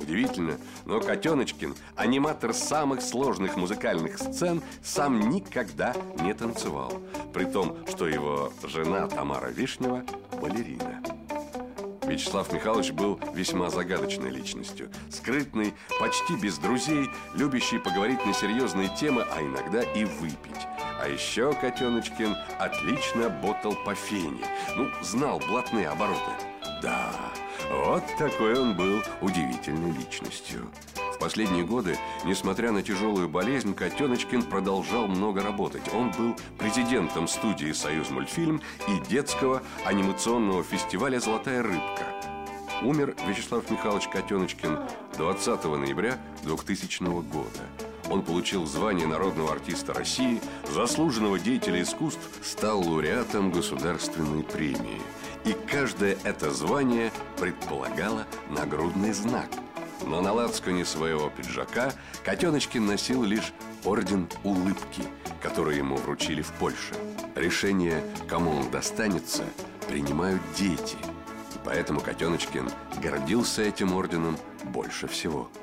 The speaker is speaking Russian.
Удивительно, но Котеночкин, аниматор самых сложных музыкальных сцен, сам никогда не танцевал. При том, что его жена Тамара Вишнева – балерина. Вячеслав Михайлович был весьма загадочной личностью. Скрытный, почти без друзей, любящий поговорить на серьезные темы, а иногда и выпить. А еще Котеночкин отлично ботал по фене. Знал блатные обороты. Да, вот такой он был удивительной личностью. В последние годы, несмотря на тяжелую болезнь, Котеночкин продолжал много работать. Он был президентом студии «Союзмультфильм» и детского анимационного фестиваля «Золотая рыбка». Умер Вячеслав Михайлович Котеночкин 20 ноября 2000 года. Он получил звание народного артиста России, заслуженного деятеля искусств, стал лауреатом государственной премии. И каждое это звание предполагало нагрудный знак. Но на лацкане своего пиджака Котеночкин носил лишь орден улыбки, который ему вручили в Польше. Решение, кому он достанется, принимают дети. И поэтому Котеночкин гордился этим орденом больше всего.